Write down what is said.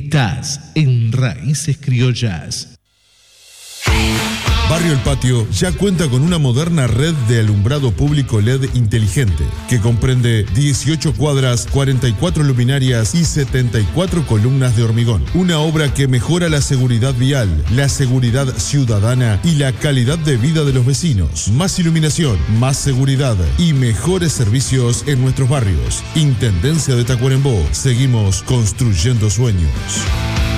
Estás en Raíces Criollas. Barrio El Patio ya cuenta con una moderna red de alumbrado público LED inteligente que comprende 18 cuadras, 44 luminarias y 74 columnas de hormigón. Una obra que mejora la seguridad vial, la seguridad ciudadana y la calidad de vida de los vecinos. Más iluminación, más seguridad y mejores servicios en nuestros barrios. Intendencia de Tacuarembó. Seguimos construyendo sueños.